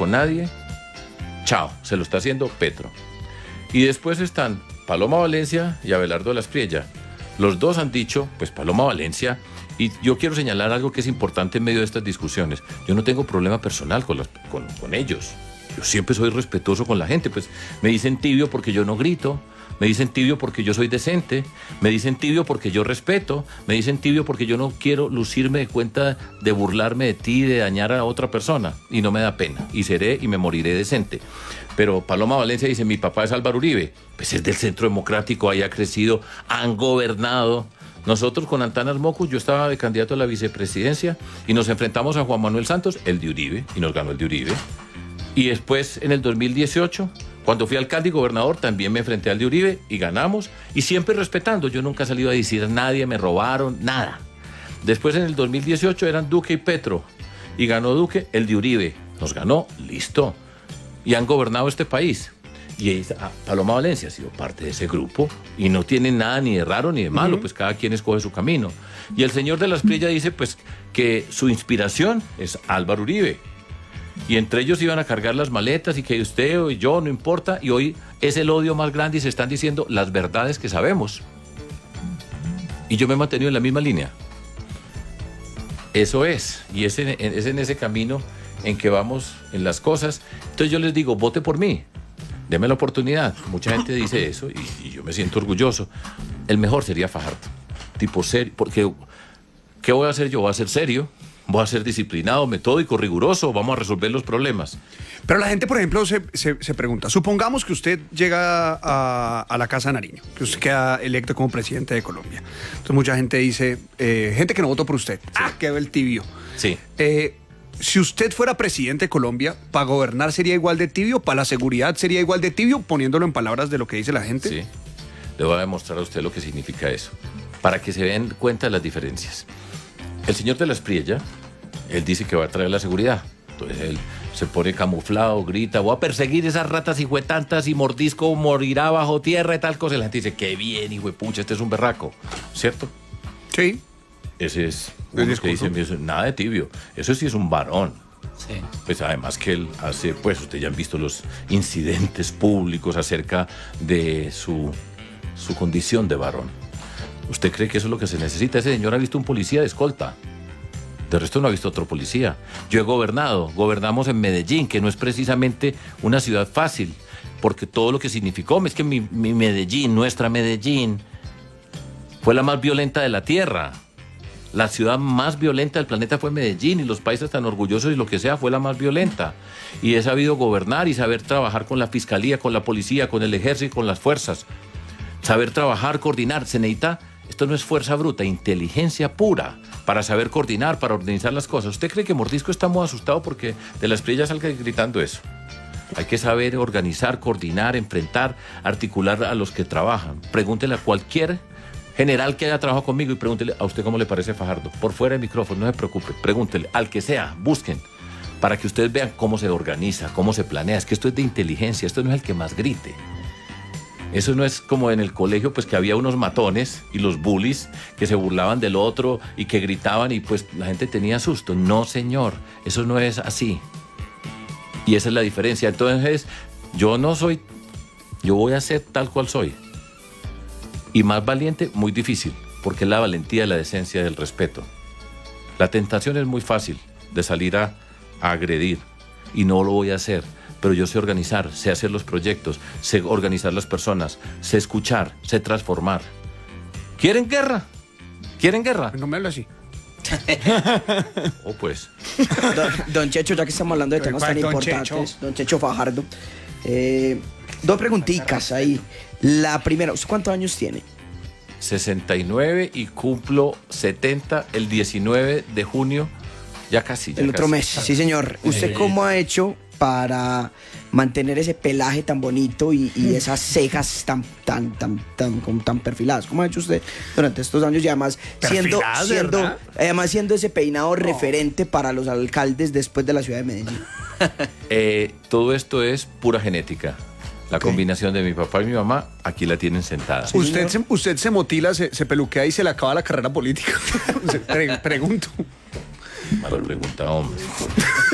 con nadie, chao, se lo está haciendo Petro. Y después están Paloma Valencia y Abelardo de la Espriella. Los dos han dicho, pues Paloma Valencia, y yo quiero señalar algo que es importante en medio de estas discusiones. Yo no tengo problema personal con ellos. Yo siempre soy respetuoso con la gente, pues me dicen tibio porque yo no grito, me dicen tibio porque yo soy decente, me dicen tibio porque yo respeto, me dicen tibio porque yo no quiero lucirme de cuenta de burlarme de ti, de dañar a otra persona, y no me da pena, y seré y me moriré decente. Pero Paloma Valencia dice, mi papá es Álvaro Uribe, pues es del Centro Democrático, ahí ha crecido, han gobernado. Nosotros con Antanas Mocus, yo estaba de candidato a la vicepresidencia y nos enfrentamos a Juan Manuel Santos, el de Uribe, y nos ganó el de Uribe. Y después, en el 2018, cuando fui alcalde y gobernador, también me enfrenté al de Uribe y ganamos, y siempre respetando. Yo nunca he salido a decir a nadie, me robaron, nada. Después, en el 2018, eran Duque y Petro, y ganó Duque, el de Uribe. Nos ganó, listo. Y han gobernado este país. Y Paloma Valencia ha sido parte de ese grupo, y no tiene nada ni de raro ni de malo, pues cada quien escoge su camino. Y el señor de la Espriella dice, pues, que su inspiración es Álvaro Uribe. Y entre ellos iban a cargar las maletas y que usted o yo, no importa, y hoy es el odio más grande y se están diciendo las verdades que sabemos. Y yo me he mantenido en la misma línea. Eso es, y es en ese camino en que vamos en las cosas. Entonces yo les digo, vote por mí, deme la oportunidad. Mucha gente dice eso y yo me siento orgulloso. El mejor sería Fajardo, tipo serio, porque ¿qué voy a hacer yo? Voy a ser serio. Voy a ser disciplinado, metódico, riguroso, vamos a resolver los problemas. Pero la gente, por ejemplo, se pregunta, supongamos que usted llega a la Casa de Nariño, que usted queda electo como presidente de Colombia. Entonces mucha gente dice, gente que no votó por usted, quedó el tibio. Sí. Si usted fuera presidente de Colombia, ¿para gobernar sería igual de tibio? ¿Para la seguridad sería igual de tibio? Poniéndolo en palabras de lo que dice la gente. Sí, le voy a demostrar a usted lo que significa eso, para que se den cuenta de las diferencias. El señor de la Espriella, él dice que va a traer la seguridad. Entonces él se pone camuflado, grita, voy a perseguir esas ratas hijuetantas y Mordisco morirá bajo tierra y tal cosa. Y la gente dice, qué bien, hijuepucha, este es un berraco, ¿cierto? Sí. Ese es uno que dice, nada de tibio, eso sí es un varón. Sí. Pues además que él hace, pues ustedes ya han visto los incidentes públicos acerca de su condición de varón. ¿Usted cree que eso es lo que se necesita? Ese señor ha visto un policía de escolta. De resto no ha visto otro policía. Yo he gobernamos en Medellín, que no es precisamente una ciudad fácil, porque todo lo que significó, es que mi Medellín, nuestra Medellín, fue la más violenta de la tierra. La ciudad más violenta del planeta fue Medellín, y los países tan orgullosos y lo que sea, fue la más violenta. Y he sabido gobernar y saber trabajar con la fiscalía, con la policía, con el ejército y con las fuerzas. Saber trabajar, coordinar, se necesita. Esto no es fuerza bruta, inteligencia pura para saber coordinar, para organizar las cosas. ¿Usted cree que Mordisco está muy asustado porque de la Espriella salga gritando eso? Hay que saber organizar, coordinar, enfrentar, articular a los que trabajan. Pregúntele a cualquier general que haya trabajado conmigo y pregúntele a usted cómo le parece Fajardo. Por fuera del micrófono, no se preocupe. Pregúntele al que sea, busquen, para que ustedes vean cómo se organiza, cómo se planea. Es que esto es de inteligencia, esto no es el que más grite. Eso no es como en el colegio, pues que había unos matones y los bullies que se burlaban del otro y que gritaban y pues la gente tenía susto. No, señor, eso no es así. Y esa es la diferencia. Entonces, yo voy a ser tal cual soy. Y más valiente, muy difícil, porque es la valentía, la decencia, del respeto. La tentación es muy fácil de salir a agredir y no lo voy a hacer. Pero yo sé organizar, sé hacer los proyectos, sé organizar las personas, sé escuchar, sé transformar. ¿Quieren guerra? ¿Quieren guerra? No me hable así. Pues. Don Checho, ya que estamos hablando de temas tan importantes, don Checho Fajardo, dos preguntitas ahí. La primera, ¿usted cuántos años tiene? 69 y cumplo 70 el 19 de junio, ya casi. El otro mes, sí señor. ¿Usted cómo ha hecho para mantener ese pelaje tan bonito y esas cejas tan perfiladas? ¿Cómo ha hecho usted durante estos años? Y además siendo ese peinado referente para los alcaldes después de la ciudad de Medellín. Todo esto es pura genética. La combinación de mi papá y mi mamá, aquí la tienen sentada. Sí, usted se motila, se peluquea y se le acaba la carrera política. Pregunto. Mala pregunta, hombre.